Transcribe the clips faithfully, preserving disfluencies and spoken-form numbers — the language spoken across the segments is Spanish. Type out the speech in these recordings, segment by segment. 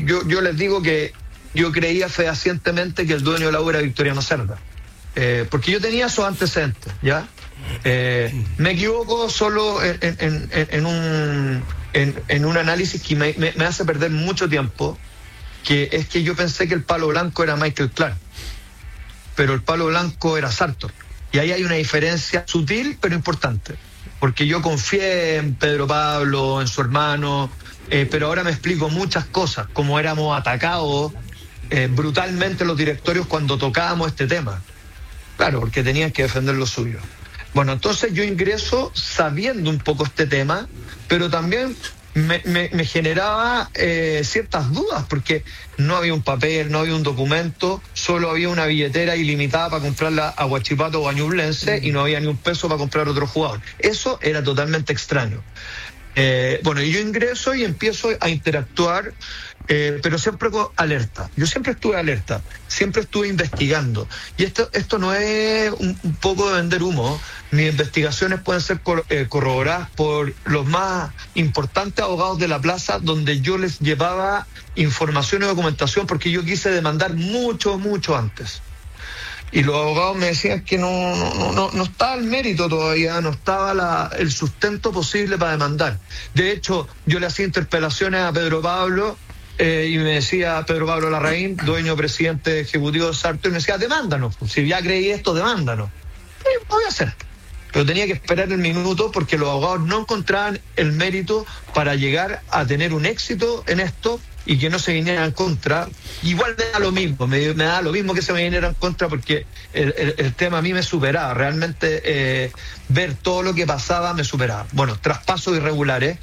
yo, yo les digo que yo creía fehacientemente que el dueño de la U era Victoriano Cerda, eh, porque yo tenía esos antecedentes, ¿ya? Eh, me equivoco solo en, en, en, en, un, en, en un análisis que me, me, me hace perder mucho tiempo, que es que yo pensé que el palo blanco era Michael Clark, pero el palo blanco era Sartor. Y ahí hay una diferencia sutil, pero importante. Porque yo confié en Pedro Pablo, en su hermano, eh, pero ahora me explico muchas cosas, como éramos atacados eh, brutalmente los directorios cuando tocábamos este tema. Claro, porque tenían que defender lo suyo. Bueno, entonces yo ingreso sabiendo un poco este tema, pero también me, me, me generaba eh, ciertas dudas, porque no había un papel, no había un documento, solo había una billetera ilimitada para comprarla a Huachipato o a Ñublense y no había ni un peso para comprar otro jugador. Eso era totalmente extraño. Eh, bueno, y yo ingreso y empiezo a interactuar, eh, pero siempre con alerta. Yo siempre estuve alerta, siempre estuve investigando. Y esto, esto no es un, un poco de vender humo. Mis investigaciones pueden ser cor, eh, corroboradas por los más importantes abogados de la plaza, donde yo les llevaba información y documentación, porque yo quise demandar mucho, mucho antes. Y los abogados me decían que no, no, no, no estaba el mérito todavía, no estaba la, el sustento posible para demandar. De hecho, yo le hacía interpelaciones a Pedro Pablo eh, y me decía Pedro Pablo Larraín, dueño presidente ejecutivo de Sartor, y me decía, demándanos, si ya creí esto, demándanos. Y lo voy a hacer. Pero tenía que esperar el minuto porque los abogados no encontraban el mérito para llegar a tener un éxito en esto y que no se vinieran en contra. Igual me da lo mismo, me, me da lo mismo que se me vinieran en contra, porque el, el, el tema a mí me superaba, realmente eh, ver todo lo que pasaba me superaba. Bueno, traspasos irregulares,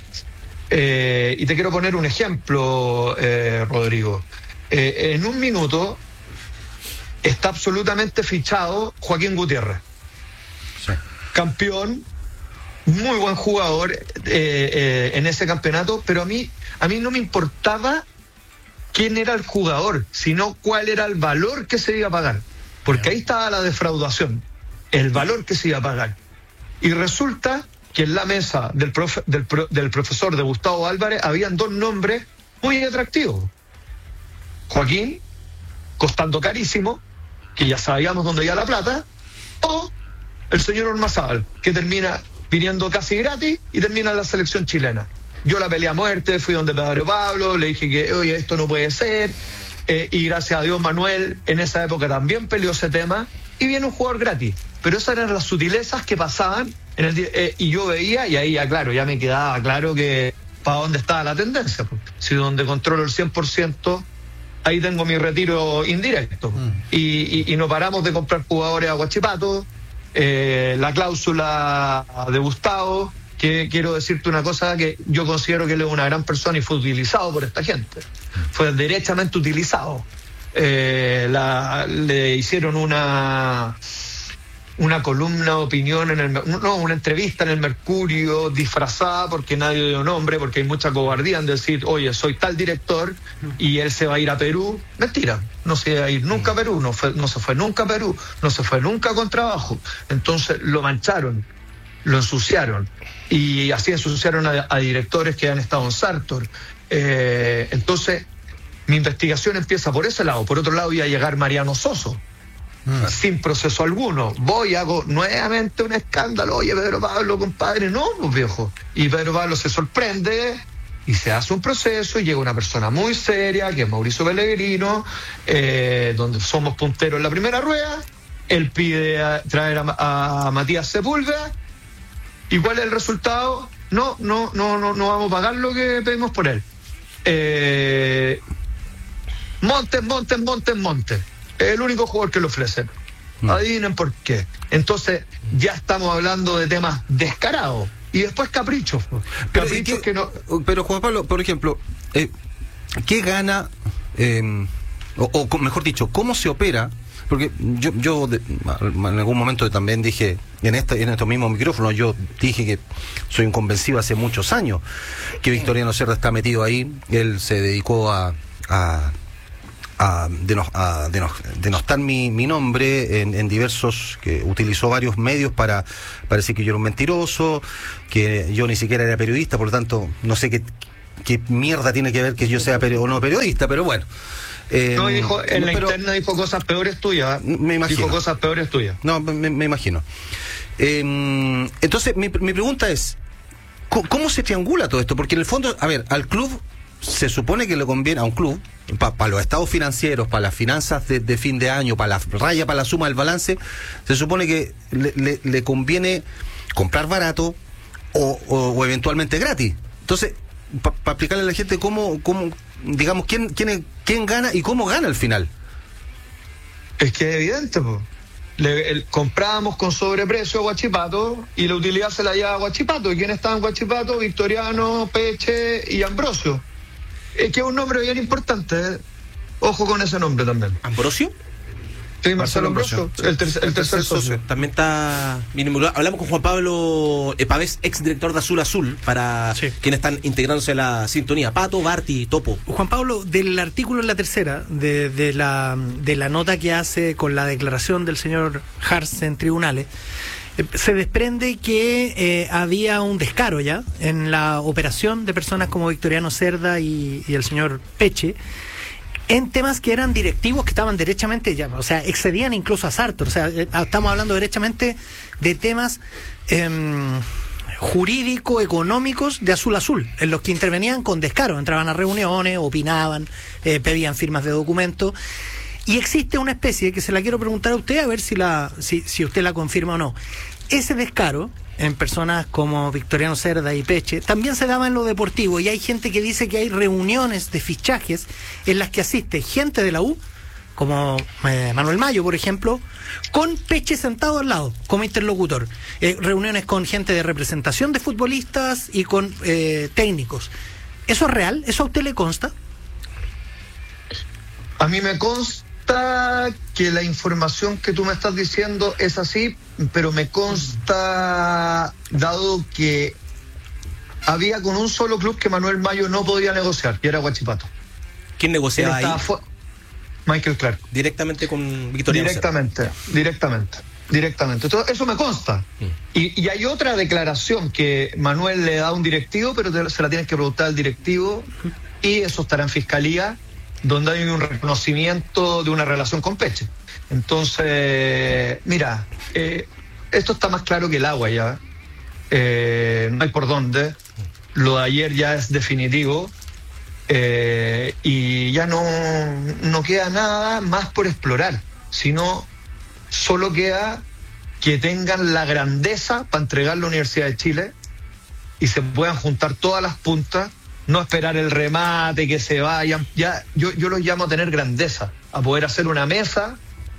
eh, y te quiero poner un ejemplo, eh, Rodrigo. Eh, en un minuto está absolutamente fichado Joaquín Gutiérrez. Sí. Campeón, muy buen jugador eh, eh, en ese campeonato, pero a mí, a mí no me importaba quién era el jugador, sino cuál era el valor que se iba a pagar, porque ahí estaba la defraudación, el valor que se iba a pagar. Y resulta que en la mesa del, profe, del, pro, del profesor de Gustavo Álvarez habían dos nombres muy atractivos: Joaquín, costando carísimo, que ya sabíamos dónde iba la plata, o el señor Ormazábal, que termina viniendo casi gratis y termina en la selección chilena. Yo la peleé a muerte, fui donde Pedro Pablo, le dije que, oye, esto no puede ser, eh, y gracias a Dios Manuel en esa época también peleó ese tema, y viene un jugador gratis. Pero esas eran las sutilezas que pasaban, en el eh, y yo veía, y ahí ya claro, ya me quedaba claro que para dónde estaba la tendencia. Pues. Si donde controlo el cien por ciento, ahí tengo mi retiro indirecto. Mm. Y, y, y no paramos de comprar jugadores a Huachipato, eh, la cláusula de Gustavo, que quiero decirte una cosa, que yo considero que él es una gran persona y fue utilizado por esta gente, fue derechamente utilizado. Eh, la, le hicieron una una columna de opinión en el, no, una entrevista en el Mercurio disfrazada, porque nadie dio nombre, porque hay mucha cobardía en decir, oye, soy tal director y él se va a ir a Perú. Mentira, no se iba a ir nunca a Perú, no, fue, no se fue nunca a Perú, no se fue nunca con trabajo. Entonces lo mancharon, lo ensuciaron, y así ensuciaron a, a directores que han estado en Sartor. Eh, entonces mi investigación empieza por ese lado. Por otro lado iba a llegar Mariano Soso, mm. sin proceso alguno. Voy, hago nuevamente un escándalo. Oye, Pedro Pablo, compadre, no, pues viejo. Y Pedro Pablo se sorprende y se hace un proceso y llega una persona muy seria, que es Mauricio Pellegrino, eh, donde somos punteros en la primera rueda. Él pide a, traer a, a Matías Sepúlveda. ¿Y cuál es el resultado? No, no, no, no, no vamos a pagar lo que pedimos por él. Eh, Montes, Montes, Montes, Montes. Es el único jugador que le ofrecen. No. Adivinen por qué. Entonces, ya estamos hablando de temas descarados. Y después caprichos. Caprichos pero, que no. Pero, Juan Pablo, por ejemplo, eh, ¿qué gana? Eh, o, o mejor dicho, ¿cómo se opera? Porque yo, yo de, en algún momento también dije, en esta, en estos mismos micrófonos, yo dije que soy un convencido hace muchos años que Victoriano Cerda está metido ahí. Él se dedicó a, a, a, denos, a denos, denostar mi, mi nombre en, en diversos, que utilizó varios medios para, para decir que yo era un mentiroso, que yo ni siquiera era periodista, por lo tanto, no sé qué, qué mierda tiene que ver que yo sea peri- o no periodista, pero bueno. Eh, no, dijo, en la pero, interna dijo cosas peores tuyas. Me imagino. Dijo cosas peores tuyas. No, me, me imagino. Eh, entonces, mi, mi pregunta es, ¿cómo se triangula todo esto? Porque en el fondo, a ver, al club se supone que le conviene, a un club, para pa los estados financieros, para las finanzas de, de fin de año, para la raya, para la suma del balance, se supone que le, le, le conviene comprar barato o, o, o eventualmente gratis. Entonces, para pa explicarle a la gente cómo, cómo digamos, quién, quién, quién gana y cómo gana al final. Es que es evidente, pues. Le, el, comprábamos con sobreprecio a Huachipato y la utilidad se la lleva a Huachipato. ¿Y quién estaba en Huachipato? Victoriano, Peche y Ambrosio. Es que es un nombre bien importante, ¿eh? Ojo con ese nombre también. ¿Ambrosio? Sí, Marcelo Ambrosio, sí. el, ter el, el tercer socio. También está bien involucrado. Hablamos con Juan Pablo Pavés, ex director de Azul Azul, para sí. quienes están integrándose a la sintonía. Pato, Barty, Topo. Juan Pablo, del artículo en la tercera, de, de, la, de la nota que hace con la declaración del señor Hars en tribunales, eh, se desprende que eh, había un descaro ya en la operación de personas como Victoriano Cerda y, y el señor Peche, en temas que eran directivos que estaban derechamente, ya, o sea, excedían incluso a Sartor. O sea, estamos hablando derechamente de temas eh, jurídico-económicos de Azul Azul, en los que intervenían con descaro, entraban a reuniones, opinaban, eh, pedían firmas de documentos. Y existe una especie que se la quiero preguntar a usted, a ver si, la, si, si usted la confirma o no. Ese descaro en personas como Victoriano Cerda y Peche también se daba en lo deportivo, y hay gente que dice que hay reuniones de fichajes en las que asiste gente de la U, como eh, Manuel Mayo, por ejemplo, con Peche sentado al lado como interlocutor, eh, reuniones con gente de representación de futbolistas y con eh, técnicos. ¿Eso es real? ¿Eso a usted le consta? A mí me consta que la información que tú me estás diciendo es así, pero me consta, dado que había con un solo club que Manuel Mayo no podía negociar, y era Huachipato. ¿Quién negociaba ahí? Michael Clark. Directamente con Victoriano. Directamente, directamente, directamente. Entonces, eso me consta. Mm. Y, y hay otra declaración que Manuel le da a un directivo, pero te, se la tienes que preguntar al directivo, y eso estará en fiscalía, donde hay un reconocimiento de una relación con Peche. Entonces, mira, eh, esto está más claro que el agua ya. Eh, no hay por dónde. Lo de ayer ya es definitivo. Eh, y ya no, no queda nada más por explorar, sino solo queda que tengan la grandeza para entregar la Universidad de Chile y se puedan juntar todas las puntas, no esperar el remate, que se vayan. Ya, yo, yo los llamo a tener grandeza, a poder hacer una mesa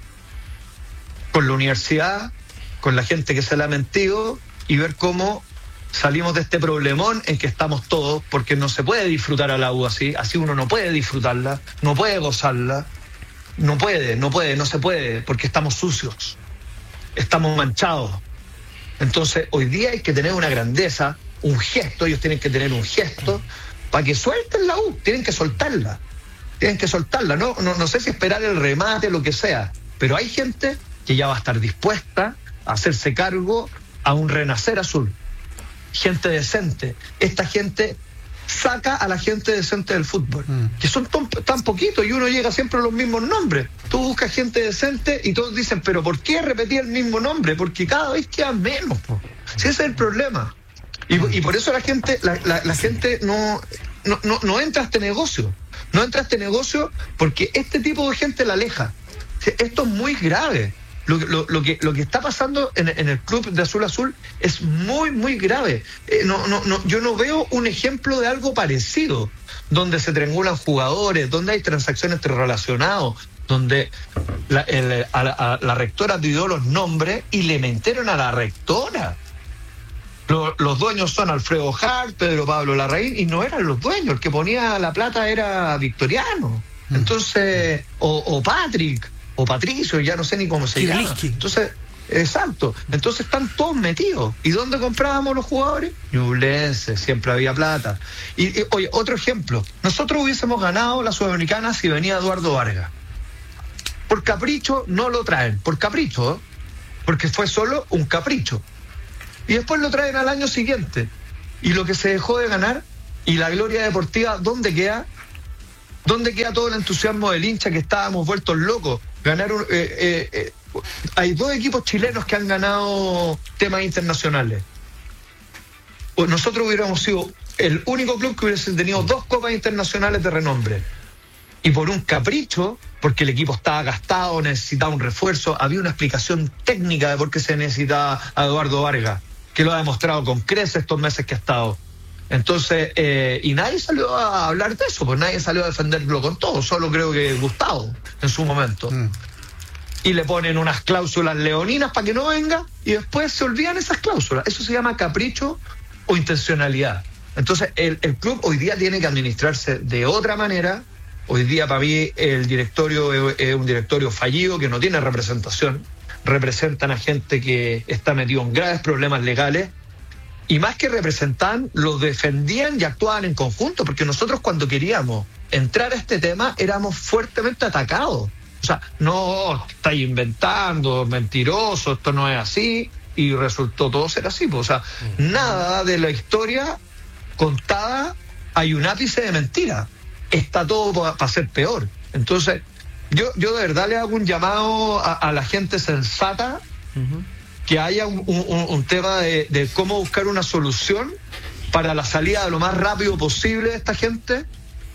con la universidad, con la gente que se la ha mentido, y ver cómo salimos de este problemón en que estamos todos, porque no se puede disfrutar a la U así, así uno no puede disfrutarla, no puede gozarla, no puede, no puede, no se puede, porque estamos sucios, estamos manchados. Entonces, hoy día hay que tener una grandeza, un gesto, ellos tienen que tener un gesto, para que suelten la U, tienen que soltarla, tienen que soltarla, no, no, no sé si esperar el remate, lo que sea, pero hay gente que ya va a estar dispuesta a hacerse cargo a un renacer azul. Gente decente. Esta gente saca a la gente decente del fútbol, mm. que son tan, tan poquitos, y uno llega siempre a los mismos nombres. Tú buscas gente decente y todos dicen, pero ¿por qué repetir el mismo nombre? Porque cada vez queda menos, po. Si ese es el problema. Y, y por eso la gente, la, la, la gente no, no, no, no entra a este negocio. No entra a este negocio porque este tipo de gente la aleja. Esto es muy grave. Lo, lo, lo, que, lo que está pasando en, en el club de Azul Azul es muy, muy grave. Eh, no, no, no, yo no veo un ejemplo de algo parecido, donde se triangulan jugadores, donde hay transacciones entre relacionados, donde la, el, a, a, la rectora dio los nombres y le mentieron a la rectora. Lo, los dueños son Alfredo Hart, Pedro Pablo Larraín, y no eran los dueños. El que ponía la plata era Victoriano. Entonces, o, o Patrick. o Patricio, ya no sé ni cómo se llama. Entonces, exacto. Entonces están todos metidos. ¿Y dónde comprábamos los jugadores? Ñublense, siempre había plata. Y, y oye, otro ejemplo. Nosotros hubiésemos ganado la Sudamericana si venía Eduardo Vargas. Por capricho no lo traen. Por capricho, ¿eh? Porque fue solo un capricho. Y después lo traen al año siguiente. Y lo que se dejó de ganar ¿Y la gloria deportiva dónde queda? ¿Dónde queda todo el entusiasmo del hincha que estábamos vueltos locos? Ganaron, eh, eh, eh, hay dos equipos chilenos que han ganado temas internacionales. Nosotros hubiéramos sido el único club que hubiese tenido dos copas internacionales de renombre. Y por un capricho, porque el equipo estaba gastado, necesitaba un refuerzo, había una explicación técnica de por qué se necesitaba a Eduardo Vargas, que lo ha demostrado con creces estos meses que ha estado. Entonces, eh, y nadie salió a hablar de eso, pues nadie salió a defenderlo con todo, solo creo que Gustavo en su momento. Mm. Y le ponen unas cláusulas leoninas para que no venga, y después se olvidan esas cláusulas. Eso se llama capricho o intencionalidad. Entonces, el, el club hoy día tiene que administrarse de otra manera. Hoy día para mí el directorio es, es un directorio fallido que no tiene representación. Representan a gente que está metido en graves problemas legales y más que representan, los defendían y actuaban en conjunto, porque nosotros cuando queríamos entrar a este tema éramos fuertemente atacados. O sea, no, estáis inventando, mentiroso, esto no es así, y resultó todo ser así. O sea, nada de la historia contada hay un ápice de mentira. Está todo para pa ser peor. Entonces, yo, yo de verdad le hago un llamado a, a la gente sensata, uh-huh, que haya un, un, un tema de, de cómo buscar una solución para la salida lo más rápido posible de esta gente,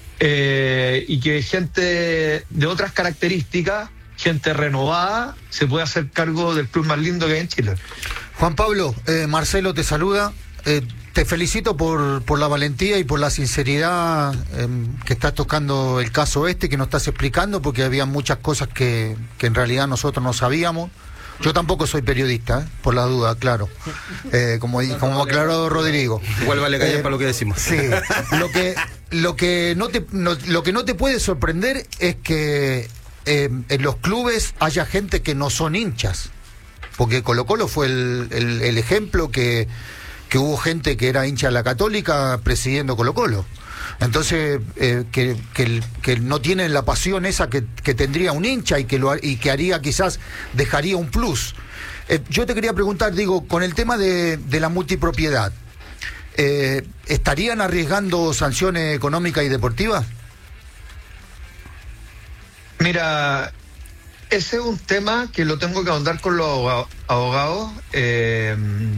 eh, y que gente de otras características, gente renovada, se pueda hacer cargo del club más lindo que hay en Chile. Juan Pablo, eh, Marcelo te saluda. Eh, te felicito por, por la valentía y por la sinceridad eh, que estás tocando el caso este, que nos estás explicando, porque había muchas cosas que, que en realidad nosotros no sabíamos. Yo tampoco soy periodista, ¿eh? Por la duda, claro. Eh, como como aclaró Rodrigo. Igual vale callar eh, para lo que decimos. Sí. Lo que, lo que no te, no, lo que no te puede sorprender es que eh, en los clubes haya gente que no son hinchas. Porque Colo Colo fue el, el, el ejemplo que, que hubo gente que era hincha de la Católica presidiendo Colo Colo. Entonces, eh, que, que, que no tienen la pasión esa que, que tendría un hincha y que, lo, y que haría quizás, dejaría un plus. Eh, yo te quería preguntar, digo, con el tema de, de la multipropiedad, eh, ¿estarían arriesgando sanciones económicas y deportivas? Mira, ese es un tema que lo tengo que ahondar con los abogados. Eh,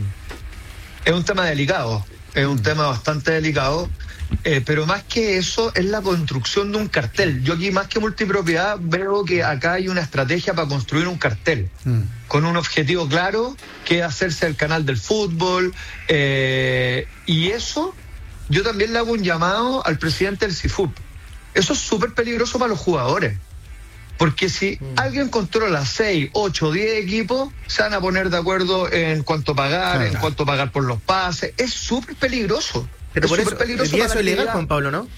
es un tema delicado, es un tema bastante delicado. Eh, pero más que eso es la construcción de un cartel. Yo aquí más que multipropiedad veo que acá hay una estrategia para construir un cartel, mm, con un objetivo claro, que es hacerse el canal del fútbol, eh, y eso yo también le hago un llamado al presidente del C I F U P. Eso es súper peligroso para los jugadores, porque si mm. alguien controla seis, ocho, diez equipos, se van a poner de acuerdo en cuánto pagar, claro, en cuánto pagar por los pases. Es súper peligroso. Pero es por eso, peligroso. Y eso es ilegal, Juan Pablo, ¿no?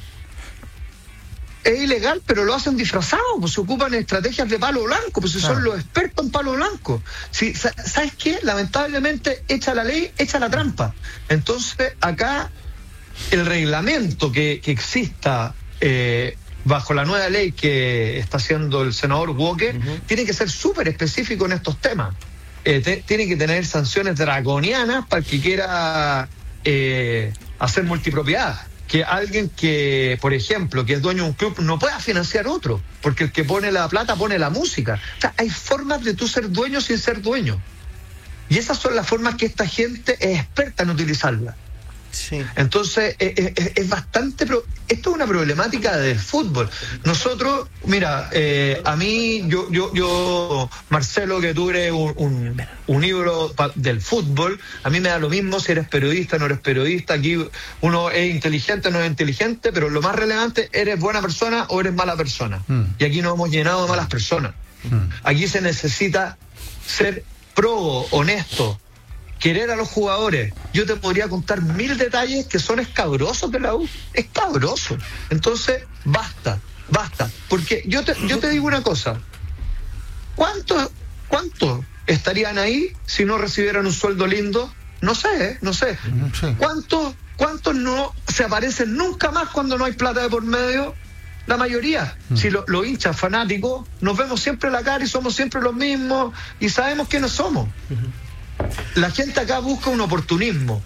Es ilegal, pero lo hacen disfrazado, pues se ocupan estrategias de palo blanco, pues si ah. son los expertos en palo blanco. Si, ¿sabes qué? Lamentablemente, echa la ley, echa la trampa. Entonces, acá, el reglamento que, que exista eh, bajo la nueva ley que está haciendo el senador Walker, uh-huh, tiene que ser súper específico en estos temas. Eh, te, tiene que tener sanciones draconianas para el que quiera eh, hacer multipropiedad. Que alguien que, por ejemplo, que es dueño de un club no pueda financiar otro, porque el que pone la plata pone la música. O sea, hay formas de tú ser dueño sin ser dueño. Y esas son las formas que esta gente es experta en utilizarlas. Sí. Entonces, es, es, es bastante... Pro... Esto es una problemática del fútbol. Nosotros, mira, eh, a mí, yo, yo, yo, Marcelo, que tú eres un, un, un ídolo del fútbol, a mí me da lo mismo si eres periodista, no eres periodista. Aquí uno es inteligente, no es inteligente, pero lo más relevante, ¿eres buena persona o eres mala persona? Mm. Y aquí nos hemos llenado de malas personas. Mm. Aquí se necesita ser probo, honesto, querer a los jugadores. Yo te podría contar mil detalles que son escabrosos de la U. Escabrosos. Entonces, basta, basta. Porque yo te, yo te digo una cosa. ¿Cuántos cuánto estarían ahí si no recibieran un sueldo lindo? No sé, ¿eh? no sé. Sí. ¿Cuántos cuántos no se aparecen nunca más cuando no hay plata de por medio? La mayoría. Mm. Si los lo hinchas fanáticos, nos vemos siempre la cara y somos siempre los mismos y sabemos quiénes somos. Uh-huh. La gente acá busca un oportunismo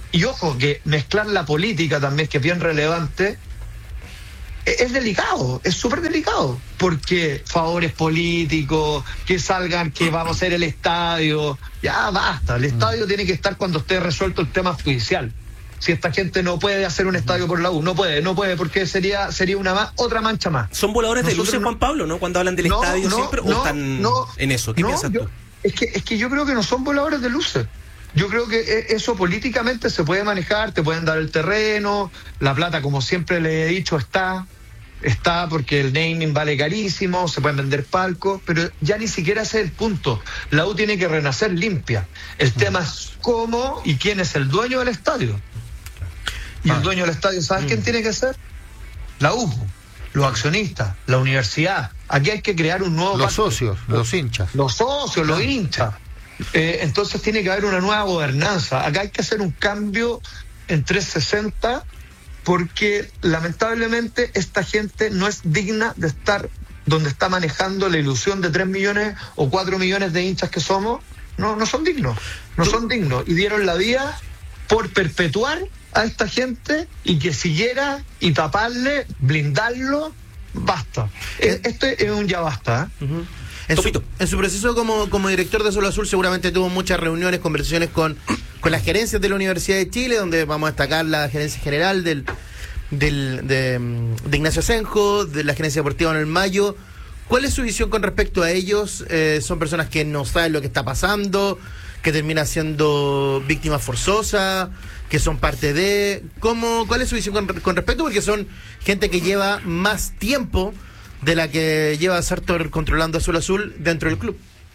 y ojo, que mezclar la política también, que es bien relevante, es, es delicado, es súper delicado, porque favores políticos, que salgan, que vamos a hacer el estadio, ya basta, el estadio tiene que estar cuando esté resuelto el tema judicial. Si esta gente no puede hacer un estadio por la U, no puede, no puede, porque sería sería una más, otra mancha más. ¿Son voladores Nosotros de luces, Juan Pablo, no? Cuando hablan del no, estadio no, siempre, no, o están no, en eso. ¿Qué no, piensas yo, tú? Es que, es que yo creo que no son voladores de luces. Yo creo que eso políticamente se puede manejar, te pueden dar el terreno, la plata, como siempre le he dicho, está, está porque el naming vale carísimo, se pueden vender palcos, pero ya ni siquiera ese es el punto. La U tiene que renacer limpia. El tema es cómo y quién es el dueño del estadio. Y el dueño del estadio, ¿sabes quién tiene que ser? La U, los accionistas, la universidad. Aquí hay que crear un nuevo... Los pacto. socios, los hinchas. Los socios, los hinchas. Eh, entonces tiene que haber una nueva gobernanza. Acá hay que hacer un cambio en trescientos sesenta, porque lamentablemente esta gente no es digna de estar donde está manejando la ilusión de tres millones o cuatro millones de hinchas que somos. No, no son dignos, no son dignos. Y dieron la vida por perpetuar a esta gente y que siguiera y taparle, blindarlo, basta. Eh, Este es un ya basta. ¿eh? Uh-huh. En su, en su proceso como, como director de Azul Azul seguramente tuvo muchas reuniones, conversaciones con, con las gerencias de la Universidad de Chile, donde vamos a destacar la gerencia general del, del de, de Ignacio Asenjo, de la gerencia deportiva en el Mayo. ¿Cuál es su visión con respecto a ellos? Eh, ¿Son personas que no saben lo que está pasando, que terminan siendo víctimas forzosas, que son parte de... ¿Cómo, ¿Cuál es su visión con, con respecto? Porque son gente que lleva más tiempo de la que lleva Sartor controlando Azul Azul dentro del club.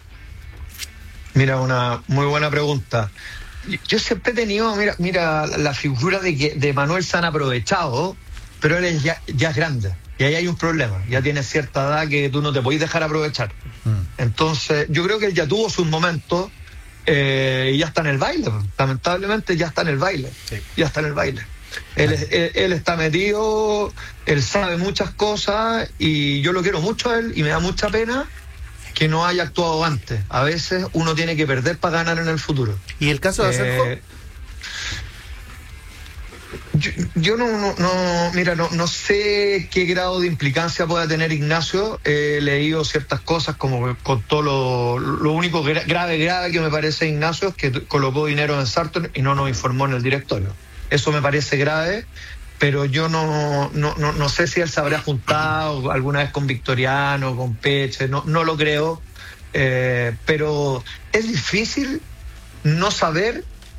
Mira, una muy buena pregunta. Yo siempre he tenido, mira, mira la figura de que de Manuel se han aprovechado, pero él es ya, ya es grande. Y ahí hay un problema. Ya tiene cierta edad que tú no te podés dejar aprovechar. Mm. Entonces, yo creo que él ya tuvo sus momentos eh, y ya está en el baile. Lamentablemente ya está en el baile. Sí. Ya está en el baile. Él, él, él está metido, él sabe muchas cosas y yo lo quiero mucho a él y me da mucha pena que no haya actuado antes. A veces uno tiene que perder para ganar en el futuro. ¿Y el caso de Asenjo? Eh, yo, yo no, no, no, mira, no, no sé qué grado de implicancia pueda tener Ignacio. He leído ciertas cosas como con todo lo, lo único gra- grave, grave que me parece Ignacio es que colocó dinero en Sartor y no nos informó en el directorio. Eso me parece grave, pero yo no, no, no, no sé si él se habrá juntado alguna vez con Victoriano, con Peche, no, no lo creo, eh, pero es difícil no saber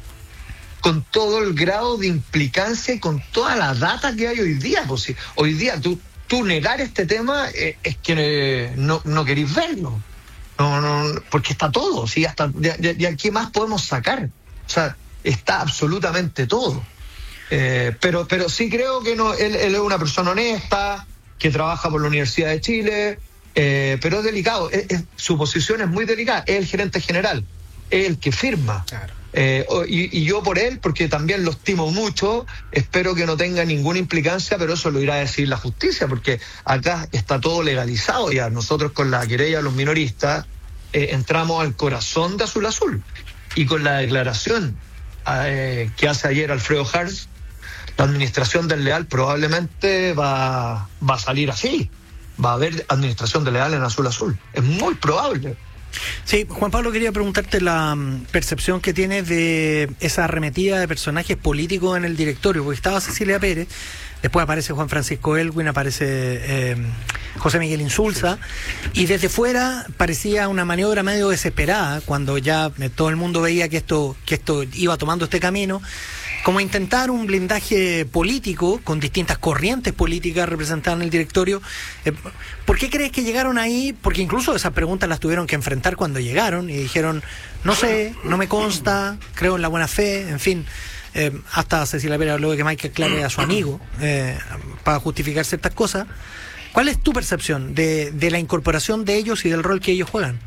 con todo el grado de implicancia y con toda la data que hay hoy día. Pues, si hoy día tú, tú negar este tema eh, es que eh, no, no queréis verlo, no, no, porque está todo, ¿sí? Hasta de, de, de aquí más podemos sacar, o sea, está absolutamente todo. Eh, pero pero sí creo que no él, él es una persona honesta, que trabaja por la Universidad de Chile, eh, pero es delicado, es, es, su posición es muy delicada, es el gerente general, es el que firma. Claro. Eh, y, y yo por él, porque también lo estimo mucho, espero que no tenga ninguna implicancia, pero eso lo irá a decir la justicia, porque acá está todo legalizado ya. Nosotros con la querella de los minoristas eh, entramos al corazón de Azul Azul, y con la declaración eh, que hace ayer Alfredo Hartz, la administración del Leal probablemente va, va a salir así. Va a haber administración del Leal en Azul Azul. Es muy probable. Sí, Juan Pablo, quería preguntarte la um, percepción que tienes de esa arremetida de personajes políticos en el directorio, porque estaba Cecilia Pérez, después aparece Juan Francisco Elwin, aparece eh, José Miguel Insulza, y desde fuera parecía una maniobra medio desesperada, cuando ya eh, todo el mundo veía que esto, que esto iba tomando este camino, como intentar un blindaje político con distintas corrientes políticas representadas en el directorio. Eh, ¿Por qué crees que llegaron ahí? Porque incluso esas preguntas las tuvieron que enfrentar cuando llegaron y dijeron, no sé, no me consta, creo en la buena fe, en fin. Eh, hasta Cecilia Pérez habló de que Michael Clark era su amigo eh, para justificar ciertas cosas. ¿Cuál es tu percepción de, de la incorporación de ellos y del rol que ellos juegan?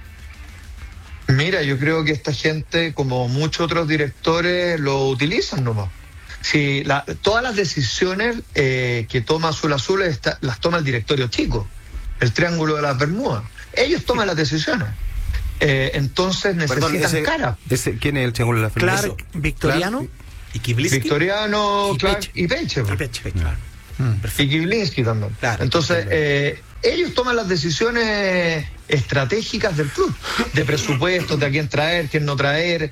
Mira, yo creo que esta gente, como muchos otros directores, lo utilizan nomás. Si la, todas las decisiones eh, que toma Azul Azul está, las toma el directorio chico, el Triángulo de las Bermudas. Ellos toman las decisiones. Eh, entonces necesitan Perdón, ese, cara. Ese, ¿Quién es el Triángulo de las Bermudas? Clark, Victoriano. Clark ¿Y Kiblinski? Victoriano, Y Clark Peche. y Peche. po. Y Peche. Claro. Y Kiblinski también. Claro, Entonces, también. eh, ellos toman las decisiones estratégicas del club, de presupuestos, de a quién traer, quién no traer.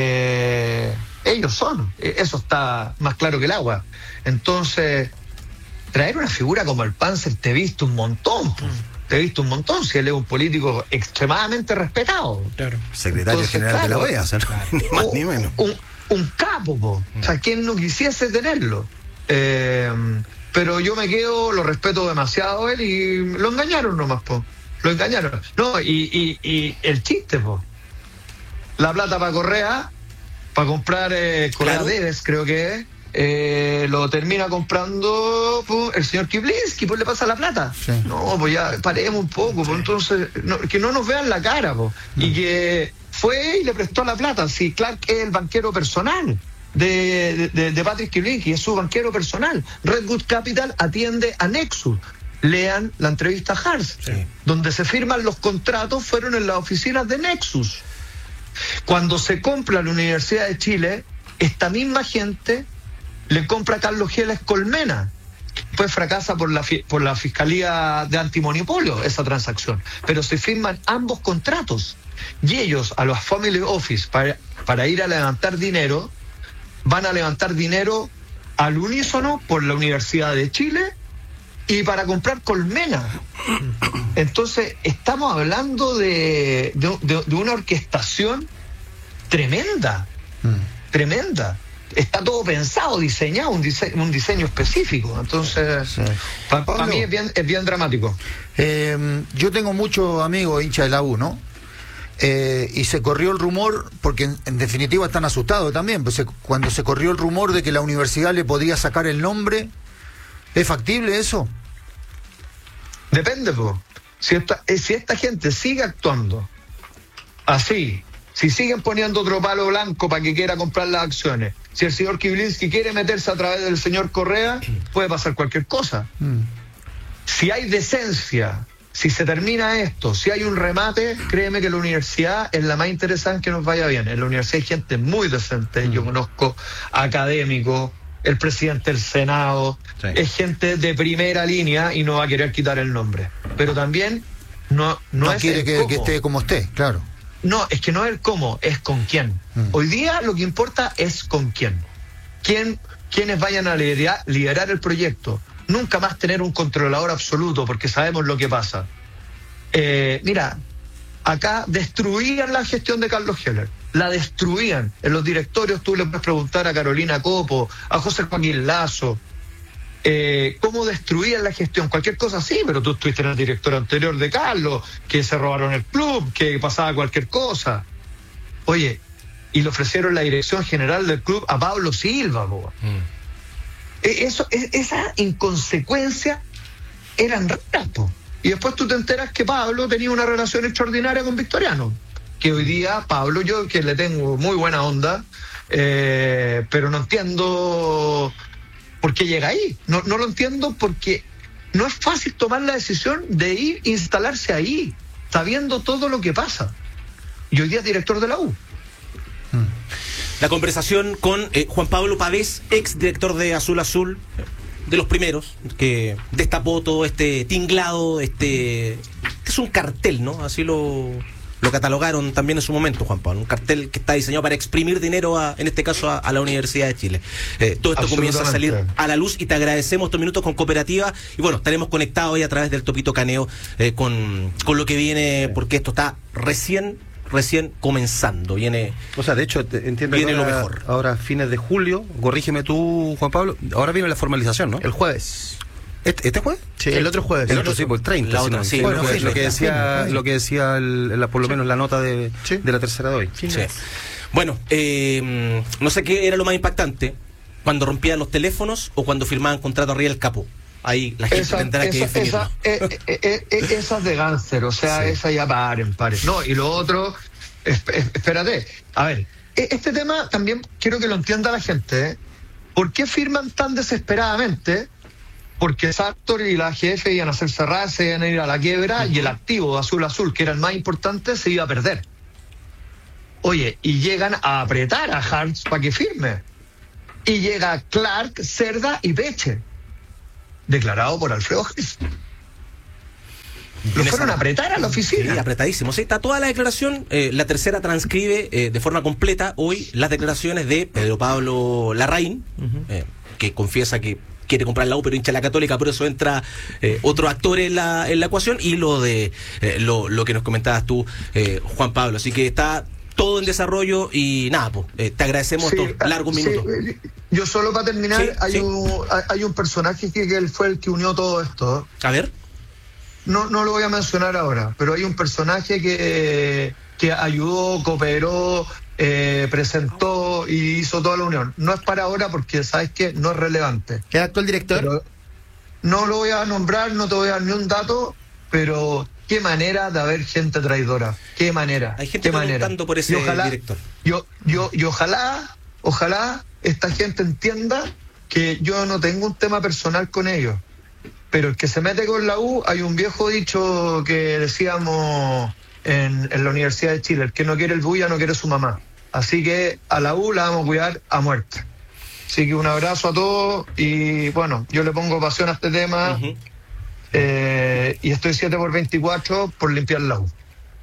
Eh, ellos son. Eh, Eso está más claro que el agua. Entonces, traer una figura como el Panzer, te he visto un montón. po. Te he visto un montón, si él es un político extremadamente respetado. Claro. Secretario Entonces, general de la claro, O E A, o sea, no, ni más ni menos. Un, un capo, po. O sea, quien no quisiese tenerlo. Eh, pero yo me quedo, lo respeto demasiado a él y lo engañaron nomás, po. Lo engañaron. No, y, y, y el chiste, po. La plata para Correa, para comprar eh, Correa Claro. Debes, creo que es. Eh, lo termina comprando pues, el señor Kiblinski, pues le pasa la plata. Sí. No, pues ya paremos un poco, pues entonces no, que no nos vean la cara, pues. Y que fue y le prestó la plata. Si Clark es el banquero personal de, de, de Patrick Kiblinski, es su banquero personal. Redwood Capital atiende a Nexus. Lean la entrevista a Hars, Sí. donde se firman los contratos, fueron en las oficinas de Nexus. Cuando se compra la Universidad de Chile, esta misma gente le compra a Carlos Geles Colmena. Pues fracasa por la, fi- por la Fiscalía de Antimonopolio esa transacción. Pero se firman ambos contratos. Y ellos, a los Family Office, para, para ir a levantar dinero, van a levantar dinero al unísono por la Universidad de Chile y para comprar Colmena. Entonces, estamos hablando de, de, de- de una orquestación tremenda, tremenda. Está todo pensado, diseñado, un diseño, un diseño específico. Entonces, Sí. para Pablo. mí es bien, es bien dramático. Eh, yo tengo muchos amigos hinchas de la U, ¿no? Eh, y se corrió el rumor, porque en, en definitiva están asustados también, pues se- cuando se corrió el rumor de que la universidad le podía sacar el nombre, ¿es factible eso? Depende, po. Si esta, eh, si esta gente sigue actuando así, si siguen poniendo otro palo blanco para que quiera comprar las acciones, si el señor Kiblinski quiere meterse a través del señor Correa, puede pasar cualquier cosa. Mm. Si hay decencia, si se termina esto, si hay un remate, créeme que la universidad es la más interesante que nos vaya bien. En la universidad hay gente muy decente, yo conozco académicos, el presidente del Senado, Sí. es gente de primera línea y no va a querer quitar el nombre. Pero también no, no, No, es quiere el que, cómo. que esté como esté, claro. No, es que no es el cómo, es con quién. Mm. Hoy día lo que importa es con quién. ¿Quién quienes vayan a liderar, liderar el proyecto? Nunca más tener un controlador absoluto, porque sabemos lo que pasa. Eh, mira, acá destruían la gestión de Carlos Heller. La destruían. En los directorios tú le puedes preguntar a Carolina Copo, a José Joaquín Lazo, eh, cómo destruían la gestión, cualquier cosa sí, pero tú estuviste en el director anterior de Carlos, que se robaron el club, que pasaba cualquier cosa. Oye, y le ofrecieron la dirección general del club a Pablo Silva, po. E- Eso, e- esa inconsecuencia eran raras, po. Y después tú te enteras que Pablo tenía una relación extraordinaria con Victoriano. Que hoy día, Pablo, yo que le tengo muy buena onda, eh, pero no entiendo por qué llega ahí. No, no lo entiendo porque no es fácil tomar la decisión de ir a instalarse ahí, sabiendo todo lo que pasa. Y hoy día es director de la U. La conversación con eh, Juan Pablo Pavés, ex director de Azul Azul, de los primeros, que destapó todo este tinglado, este, este es un cartel, ¿no? Así lo, lo catalogaron también en su momento, Juan Pablo, un cartel que está diseñado para exprimir dinero, a, en este caso a, a la Universidad de Chile. Eh, todo esto comienza a salir a la luz y te agradecemos estos minutos con Cooperativa y bueno, estaremos conectados ahí a través del Topito Caneo eh, con, con lo que viene, porque esto está recién recién comenzando, viene O sea, de hecho, te- entiendo Viene que lo ahora, mejor. ahora fines de julio, corrígeme tú, Juan Pablo, ahora viene la formalización, ¿no? El jueves. ¿Este, este jueves? Sí, el otro jueves. El otro sí, pues el treinta. La si otra, no- sí, bueno, el fue jueves, lo que sí. decía, lo que decía el- la- por lo menos la nota de, Sí. de la tercera de hoy. Sí. Bueno, eh, no sé qué era lo más impactante, cuando rompían los teléfonos o cuando firmaban contrato arriba del capó. Ahí la gente Esa, tendrá que esa, definirlo. esa, eh, eh, eh, eh, esas de Gánster, o sea, Sí. esa ya paren, paren. No, y lo otro, es- es- espérate, a ver, e- este tema también quiero que lo entienda la gente, ¿eh? ¿Por qué firman tan desesperadamente? Porque Sartor y la G F iban a hacer cerrar, se iban a ir a la quiebra y el activo de Azul Azul, que era el más importante, se iba a perder. Oye, y llegan a apretar a Hartz para que firme. y llega Clark, Cerda y Peche, declarado por Alfredo Gris. Lo fueron a apretar a la oficina. Sí, apretadísimo. Sí, está toda la declaración. Eh, la tercera transcribe eh, de forma completa hoy las declaraciones de Pedro Pablo Larraín, uh-huh. eh, que confiesa que quiere comprar la U, pero hincha la Católica, por eso entra eh, otro actor en la, en la ecuación, y lo de eh, lo, lo que nos comentabas tú, eh, Juan Pablo. Así que está todo en desarrollo y nada, pues, eh, te agradecemos sí, estos largos sí, minutos. Yo solo para terminar, sí, hay, sí. Un, hay un personaje que, que él fue el que unió todo esto. A ver. No, no lo voy a mencionar ahora, pero hay un personaje que, que ayudó, cooperó, eh, presentó y hizo toda la unión. No es para ahora porque, ¿sabes qué? No es relevante. ¿Qué actual director? Pero no lo voy a nombrar, no te voy a dar ni un dato, pero qué manera de haber gente traidora. Qué manera. Hay gente qué preguntando manera. por ese y ojalá, director. Yo, yo, y ojalá, ojalá esta gente entienda que yo no tengo un tema personal con ellos. Pero el que se mete con la U, hay un viejo dicho que decíamos en, en la Universidad de Chile: el que no quiere el bulla no quiere su mamá. Así que a la U la vamos a cuidar a muerte. Así que un abrazo a todos y bueno, yo le pongo pasión a este tema. Uh-huh. eh, y estoy siete por veinticuatro por limpiar la U.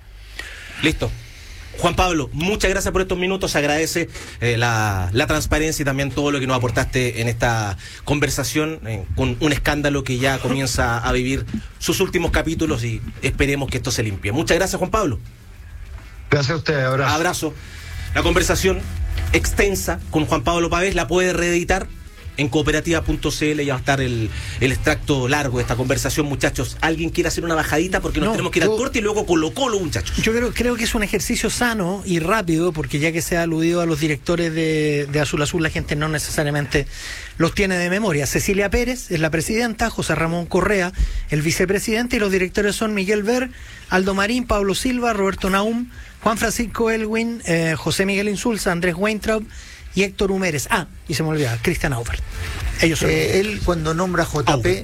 Listo. Juan Pablo, muchas gracias por estos minutos, se agradece eh, la, la transparencia y también todo lo que nos aportaste en esta conversación eh, con un escándalo que ya comienza a vivir sus últimos capítulos y esperemos que esto se limpie. Muchas gracias, Juan Pablo. Gracias a ustedes, abrazo. Abrazo. La conversación extensa con Juan Pablo Pavés la puede reeditar en cooperativa punto c l, ya va a estar el, el extracto largo de esta conversación, muchachos. ¿Alguien quiere hacer una bajadita? Porque nos no, tenemos que ir yo, al corte y luego Colo Colo, muchachos. Yo creo, creo que es un ejercicio sano y rápido, porque ya que se ha aludido a los directores de, de Azul Azul, la gente no necesariamente los tiene de memoria. Cecilia Pérez es la presidenta, José Ramón Correa el vicepresidente, y los directores son Miguel Ver, Aldo Marín, Pablo Silva, Roberto Naum, Juan Francisco Elwin, eh, José Miguel Insulza, Andrés Weintraub y Héctor Humérez. Ah, y se me olvidaba, Cristian Aubert. Ellos son eh, él cuando nombra J P,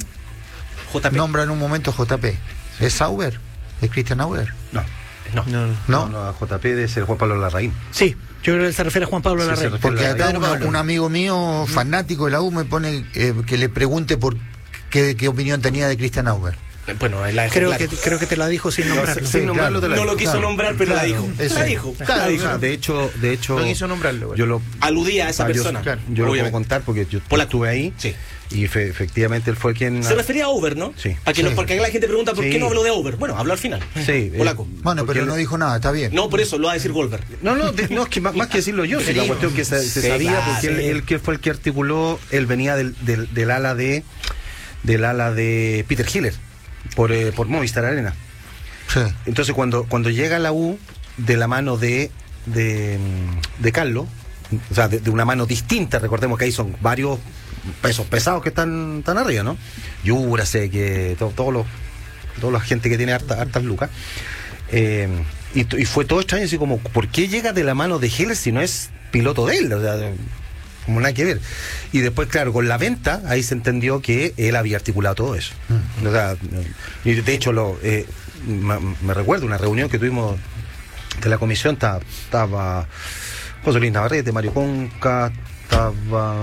J P, nombra en un momento J P. ¿Es Aubert? ¿Es Cristian Aubert? No. No, no, no. no, no, J P debe ser Juan Pablo Larraín. Sí, yo creo que se refiere a Juan Pablo Sí, Larraín. Porque acá Larraín. una, un amigo mío, fanático de la U, me pone eh, que le pregunte por qué, qué opinión tenía de Cristian Aubert. Bueno, la creo claro. que creo que te la dijo sin nombrarlo. No, sin sí, nombrarlo claro. te la No lo quiso claro, nombrar, pero claro, la dijo. eso. La dijo. Claro, la dijo. claro. De hecho, de hecho, No quiso nombrarlo. Bueno. yo lo Aludía a esa ah, persona. Yo, claro, yo lo puedo contar porque yo Por la, estuve ahí. Sí. Y fe, efectivamente él fue quien... Se refería a Over, ¿no? Sí. A que sí. no, porque la gente pregunta por Sí. qué no habló de Over. Bueno, habló al final. Sí. Polaco. Eh, Bueno, porque pero él- no dijo nada, está bien. No, por eso lo va a decir Goldberg. No, no, de- no, es que más, más que decirlo yo, si la cuestión que se, se Sí, sabía, claro, porque él, sí. él que fue el que articuló, él venía del, del, del ala de del ala de Peter Hiller por, eh, por Movistar Arena. Sí. Entonces cuando, cuando llega la U de la mano de de, de Carlos, o sea, de, de una mano distinta, recordemos que ahí son varios pesos pesados que están, están arriba, ¿no? Yúrase, que todos todo los toda la gente que tiene harta, hartas lucas. Eh, y, y fue todo extraño, así como, ¿por qué llega de la mano de Hiller si no es piloto de él? O sea, como nada que ver. Y después, claro, con la venta, ahí se entendió que él había articulado todo eso. Mm. O sea, y de hecho, lo eh, me, me recuerdo una reunión que tuvimos de la comisión, estaba, estaba José Luis Navarrete, Mario Conca, estaba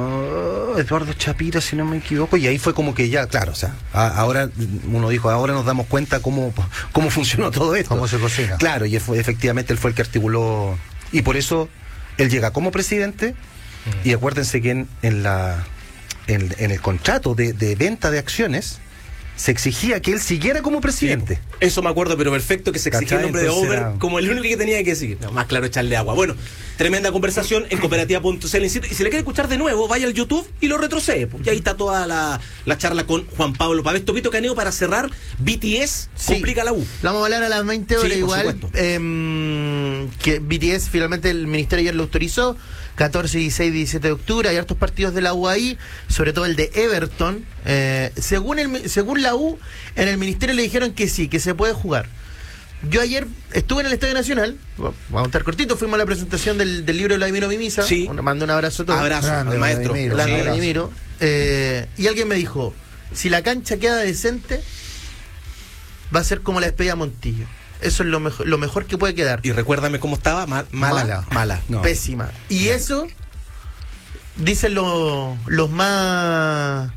Eduardo Chapira, si no me equivoco, y ahí fue como que ya, claro, o sea, a, ahora uno dijo, ahora nos damos cuenta cómo, cómo funcionó todo esto. Cómo se cocina. Claro, y fue, efectivamente él fue el que articuló, y por eso él llega como presidente, mm. y acuérdense que en, en la en, en el contrato de, de venta de acciones se exigía que él siguiera como presidente. Sí, eso me acuerdo, pero perfecto, que se exigía el nombre de Entonces Over era... como el único que tenía que seguir. No, más claro, echarle agua. Bueno, tremenda conversación en cooperativa punto c l. Y si le quiere escuchar de nuevo, vaya al YouTube y lo retrocede. Y ahí está toda la, la charla con Juan Pablo Pavés. Topito Caneo, para cerrar, B T S Sí. complica la U. La vamos a hablar a las veinte horas, Sí, por igual. supuesto. Eh, que B T S finalmente el ministerio ayer lo autorizó. catorce, dieciséis, diecisiete de octubre. Hay hartos partidos de la U ahí, sobre todo el de Everton. Eh, según, el, según la U, en el ministerio le dijeron que sí, que se puede jugar. Yo ayer estuve en el Estadio Nacional, vamos a estar cortito, fuimos a la presentación del, del libro de Vladimiro Mimisa. Sí. Mando un abrazo a todos. Abrazo Grande, al maestro. Vladimiro. Grande Sí. Vladimiro. Eh, y alguien me dijo, si la cancha queda decente, va a ser como la despedida a Montillo. Eso es lo mejor, lo mejor que puede quedar. Y recuérdame cómo estaba, Ma- mala, Mala. mala. No. Pésima. Y eso dicen los, los más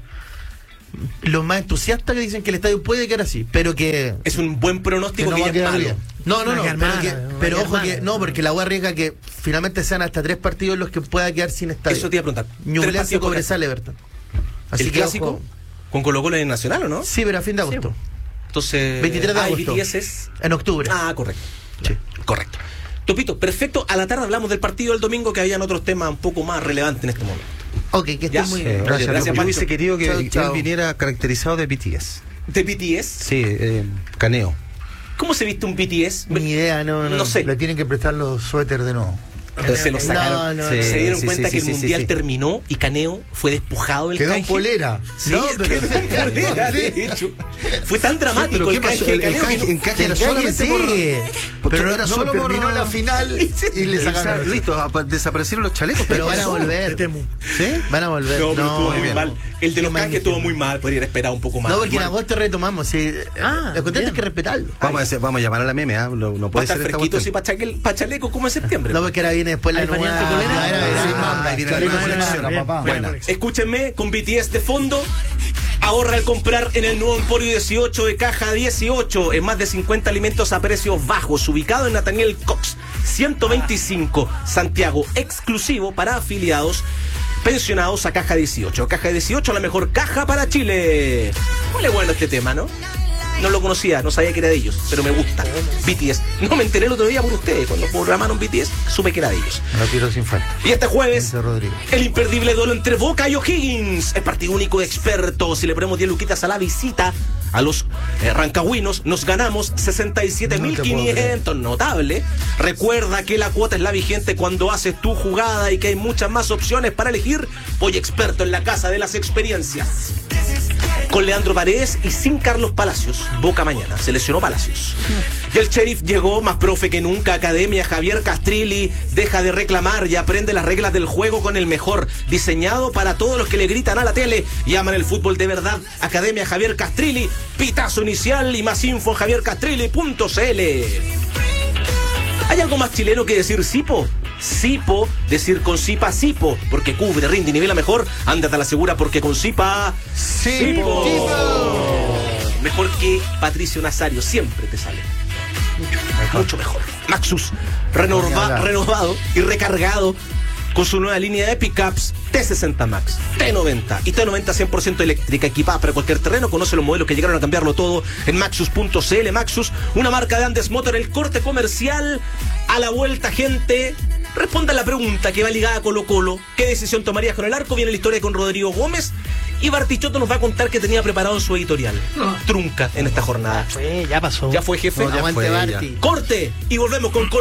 los más entusiastas que dicen que el estadio puede quedar así, pero que es un buen pronóstico que, que no va que a ya quedar es malo. bien. no, no, no, Va a quedar pero, mal, que, va a pero quedar ojo mal. que no, porque la U arriesga que finalmente sean hasta tres partidos los que pueda quedar sin estadio. Eso te iba a preguntar. Tres Ñublense, partidos por Cobresal, Everton. Así el que clásico ojo. con Colo Colo en el Nacional, ¿o no? Sí, pero a fin de agosto. Entonces, veintitrés de ah, y agosto. B T S es En octubre. Ah, correcto. Sí. Correcto. Topito, perfecto. A la tarde hablamos del partido del domingo, que habían otros temas un poco más relevantes en este momento. Ok, que Ya. estés muy Eh, bien. gracias, gracias, Yo Pancho. hubiese querido que Chao, él chao. viniera caracterizado de B T S. ¿De B T S? Sí, eh, caneo. ¿Cómo se viste un B T S? Ni idea, no, no. No sé. Le tienen que prestar los suéteres de nuevo. Se lo sacaron. No, no, se no. dieron Sí, cuenta sí, que sí, el sí, mundial sí. terminó y Caneo fue despojado del Quedó en canje. polera. Sí, No, pero- quedó en polera, de hecho. Fue tan dramático el canje de Caneo que no- En canje era El canje solamente sí. por... Pero era no, solo por... terminó la final y le sacaron. Listo, apa- desaparecieron los chalecos. Pero van a pasó? volver. Temu. ¿Sí? Van a volver. No, pero estuvo muy muy bien. mal. El de los Qué canjes estuvo magnífico. muy mal, podría haber esperado un poco más. No, porque en Igual. agosto retomamos. Sí. Ah, Lo contento bien. es que respetarlo. Vamos a, hacer- vamos a llamar a la meme, ¿ah? No, no Va a puede estar ser esta fresquito cuestión. sí para chaleco como en septiembre. No, porque ahora viene después la ¿Hay nueva. variante colera? la era Ah, verano. sí, manga, ahí viene chaleco la nueva de colección, manga, papá. Buena. Escúchenme, con B T S de fondo, ahorra al comprar en el nuevo Emporio dieciocho de Caja dieciocho en más de cincuenta alimentos a precios bajos, ubicado en Nathaniel Cox ciento veinticinco, Santiago, exclusivo para afiliados pensionados a Caja dieciocho. Caja dieciocho, la mejor caja para Chile. Huele bueno este tema, ¿no? No lo conocía, no sabía que era de ellos, pero me gusta. B T S. No me enteré el otro día por ustedes. Cuando programaron B T S, supe que era de ellos. No tiro sin falta. Y este jueves, Dice Rodrigo. el imperdible duelo entre Boca y O'Higgins. El partido único de expertos. Si le ponemos diez luquitas a la visita a los eh, rancagüinos, nos ganamos sesenta y siete mil quinientos. Notable. Recuerda que la cuota es la vigente cuando haces tu jugada y que hay muchas más opciones para elegir. Voy experto en la casa de las experiencias. Con Leandro Paredes y sin Carlos Palacios. Boca mañana, se lesionó Palacios. Y el sheriff llegó más profe que nunca. Academia Javier Castrilli. Deja de reclamar y aprende las reglas del juego con el mejor. Diseñado para todos los que le gritan a la tele y aman el fútbol de verdad. Academia Javier Castrilli. Pitazo inicial y más info en javier castrilli punto c l. ¿Hay algo más chileno que decir Sipo? Sipo, decir con Sipa Sipo, porque cubre, rinde y nivela mejor. Ándate a la segura porque con Sipa Sipo. Mejor que Patricio Nazario, siempre te sale. Mucho mejor. Mucho mejor. Maxus, renova- renovado y recargado con su nueva línea de pickups T sesenta Max, T noventa y T noventa cien por ciento eléctrica, equipada para cualquier terreno. Conoce los modelos que llegaron a cambiarlo todo en maxus punto c l. Maxus, una marca de Andes Motor, el corte comercial. A la vuelta, gente, responda la pregunta que va ligada a Colo Colo. ¿Qué decisión tomarías con el arco? Viene la historia con Rodrigo Gómez y Bartichotto nos va a contar que tenía preparado en su editorial. Trunca en esta jornada. Fue, ya pasó. Ya fue, jefe. No, ya Aguante fue, Barti. Corte y volvemos con Colo